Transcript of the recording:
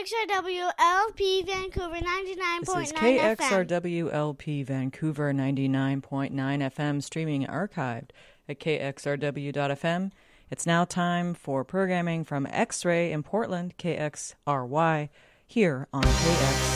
KXRWLP Vancouver 99.9 This is FM. KXRWLP Vancouver 99.9 FM, streaming archived at kxrw.fm. It's now time for programming from X-Ray in Portland, KXRY, here on KX.